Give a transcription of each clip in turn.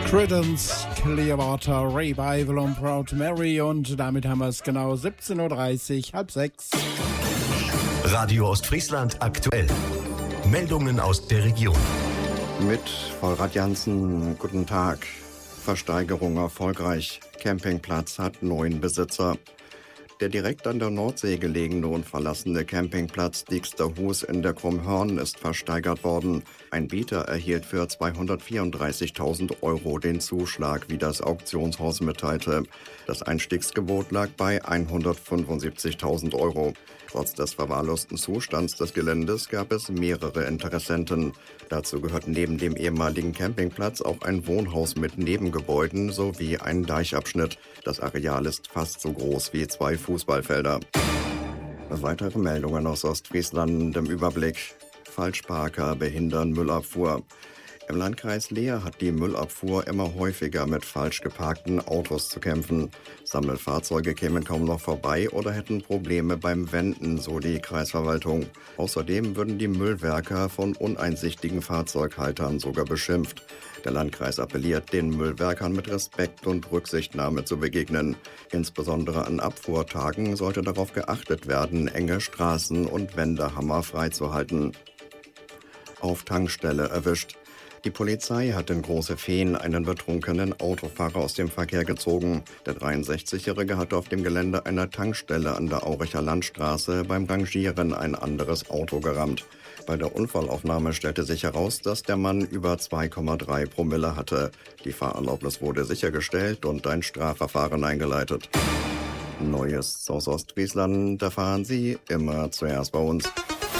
Creedence Clearwater Revival und Proud Mary, und damit haben wir es genau 17.30 Uhr, halb sechs. Radio Ostfriesland aktuell. Meldungen aus der Region. Mit Volrad Jansen, guten Tag. Versteigerung erfolgreich. Campingplatz hat 9 Besitzer. Der direkt an der Nordsee gelegene und verlassene Campingplatz Dieksterhus in der Krummhörn ist versteigert worden. Ein Bieter erhielt für 234.000 € den Zuschlag, wie das Auktionshaus mitteilte. Das Einstiegsgebot lag bei 175.000 €. Trotz des verwahrlosten Zustands des Geländes gab es mehrere Interessenten. Dazu gehört neben dem ehemaligen Campingplatz auch ein Wohnhaus mit Nebengebäuden sowie ein Deichabschnitt. Das Areal ist fast so groß wie 2 Fußballfelder. Weitere Meldungen aus Ostfriesland im Überblick. Falschparker behindern Müllabfuhr. Im Landkreis Leer hat die Müllabfuhr immer häufiger mit falsch geparkten Autos zu kämpfen. Sammelfahrzeuge kämen kaum noch vorbei oder hätten Probleme beim Wenden, so die Kreisverwaltung. Außerdem würden die Müllwerker von uneinsichtigen Fahrzeughaltern sogar beschimpft. Der Landkreis appelliert, den Müllwerkern mit Respekt und Rücksichtnahme zu begegnen. Insbesondere an Abfuhrtagen sollte darauf geachtet werden, enge Straßen und Wendehammer freizuhalten. Auf Tankstelle erwischt. Die Polizei hat in Große Fehn einen betrunkenen Autofahrer aus dem Verkehr gezogen. Der 63-Jährige hatte auf dem Gelände einer Tankstelle an der Auricher Landstraße beim Rangieren ein anderes Auto gerammt. Bei der Unfallaufnahme stellte sich heraus, dass der Mann über 2,3 Promille hatte. Die Fahrerlaubnis wurde sichergestellt und ein Strafverfahren eingeleitet. Neues aus Ostfriesland erfahren Sie immer zuerst bei uns.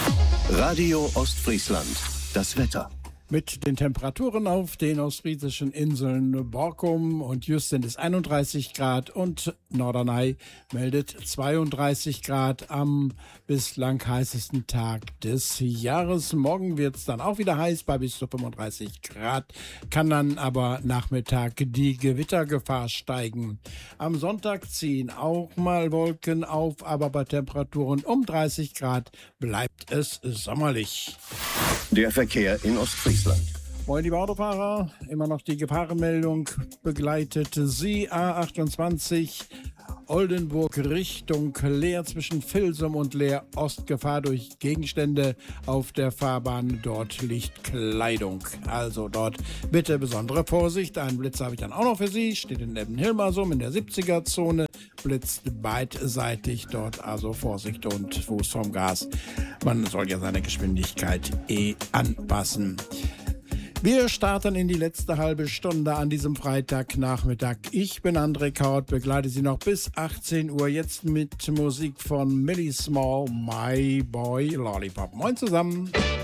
Radio Ostfriesland. Das Wetter. Mit den Temperaturen auf den ostfriesischen Inseln Borkum und Jüsten ist 31 Grad und Norderney meldet 32 Grad am bislang heißesten Tag des Jahres. Morgen wird es dann auch wieder heiß bei bis zu 35 Grad, kann dann aber Nachmittag die Gewittergefahr steigen. Am Sonntag ziehen auch mal Wolken auf, aber bei Temperaturen um 30 Grad bleibt es sommerlich. Der Verkehr in Ostfriesland. Moin, liebe Autofahrer, immer noch die Gefahrenmeldung begleitet Sie. A28 Oldenburg Richtung Leer zwischen Vilsum und Leer, Ostgefahr durch Gegenstände auf der Fahrbahn. Dort liegt Kleidung, also dort bitte besondere Vorsicht. Einen Blitz habe ich dann auch noch für Sie, steht in Hilmersum in der 70er-Zone, blitzt beidseitig dort, also Vorsicht und Fuß vom Gas. Man soll ja seine Geschwindigkeit anpassen. Wir starten in die letzte halbe Stunde an diesem Freitagnachmittag. Ich bin André Kaut, begleite Sie noch bis 18 Uhr. Jetzt mit Musik von Millie Small, My Boy Lollipop. Moin zusammen.